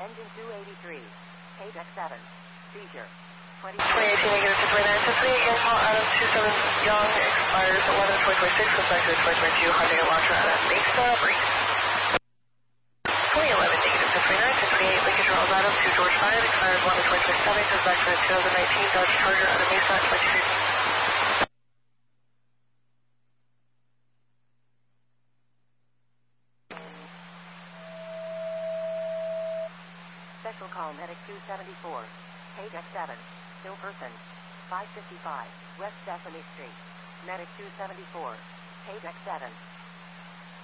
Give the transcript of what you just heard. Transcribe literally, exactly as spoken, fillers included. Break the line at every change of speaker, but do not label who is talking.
Engine two eighty-three. Page X seven. Seizure. twenty
twenty eighteen negative two twenty-nine, Tiffany, again, call Adam two seven Young, expires eleven twenty twenty-six, effective twenty twenty-two, Hyundai Elantra at Mesa, Breeze. twenty eleven negative two twenty-nine, Tiffany eight, Lincoln Charles Adam, two George five, expires eleven twenty twenty-seven, comes back to the two thousand nineteen Dodge Charger at Mesa, twenty-two.
Special call Medic two seventy-four. Page X seven. Still person. five fifty-five. West Sesame Street. Medic two seventy-four. Page X seven.